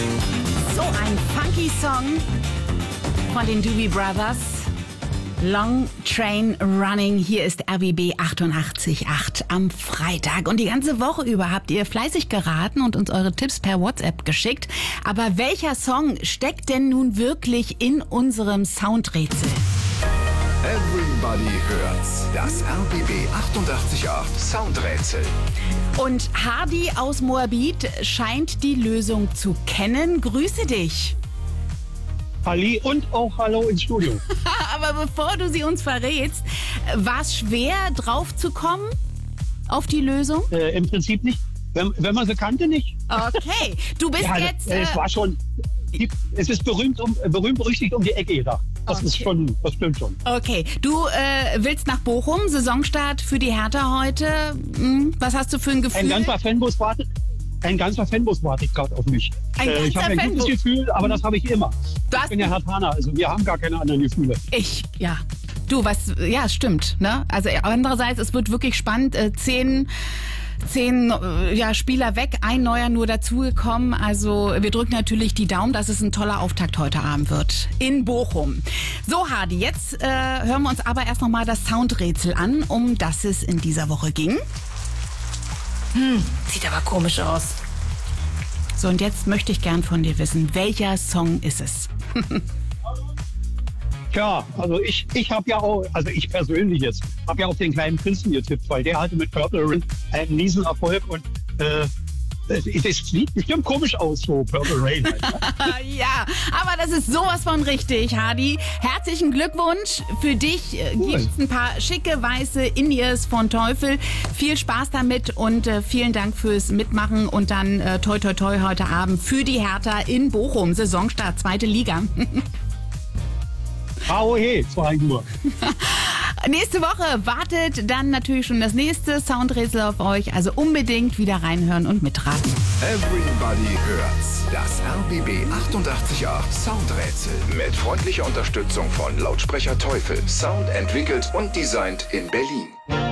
So ein funky Song von den Doobie Brothers. Long Train Running. Hier ist RBB 88.8 am Freitag. Und die ganze Woche über habt ihr fleißig geraten und uns eure Tipps per WhatsApp geschickt. Aber welcher Song steckt denn nun wirklich in unserem Soundrätsel? Everybody hört's. Das RBB 88.8 Soundrätsel. Und Hardy aus Moabit scheint die Lösung zu kennen. Grüße dich. Halli und auch Hallo ins Studio. Aber bevor du sie uns verrätst, war es schwer drauf zu kommen auf die Lösung? Im Prinzip nicht. Wenn man sie kannte, nicht. Okay, du bist Ja, jetzt... es war schon. Es ist berühmt berüchtigt um die Ecke gedacht. Das ist schon, das stimmt schon. Okay, du willst nach Bochum, Saisonstart für die Hertha heute. Was hast du für ein Gefühl? Ein ganzer Fanbus wartet gerade auf mich. Ein ganzer Ich habe ein Fanbus. gutes Gefühl, aber das habe ich immer. Das- Ich bin ja Herthaner, also wir haben gar keine anderen Gefühle. Ja. Du, ja, stimmt, ne? Also andererseits, es wird wirklich spannend. 10 Spieler weg, ein neuer nur dazugekommen. Also wir drücken natürlich die Daumen, dass es ein toller Auftakt heute Abend wird in Bochum. So, Hardy, jetzt hören wir uns aber erst nochmal das Soundrätsel an, um das es in dieser Woche ging. Sieht aber komisch aus. So, und jetzt möchte ich gern von dir wissen, welcher Song ist es? Tja, also ich habe ja auch, also ich persönlich jetzt, habe ja auf den kleinen Prinzen getippt, weil der hatte mit Purple Rain einen Riesenerfolg und das sieht bestimmt komisch aus, so Purple Rain. Halt, ne? Ja, aber das ist sowas von richtig, Hardy. Herzlichen Glückwunsch. Für dich gibt's ein paar schicke weiße In-Ears von Teufel. Viel Spaß damit und vielen Dank fürs Mitmachen und dann toi toi toi heute Abend für die Hertha in Bochum. Saisonstart, 2. Liga. Ahohe, 2 Uhr. Nächste Woche wartet dann natürlich schon das nächste Soundrätsel auf euch. Also unbedingt wieder reinhören und mitraten. Everybody hört's. Das RBB 88.8 Soundrätsel. Mit freundlicher Unterstützung von Lautsprecher Teufel. Sound entwickelt und designt in Berlin.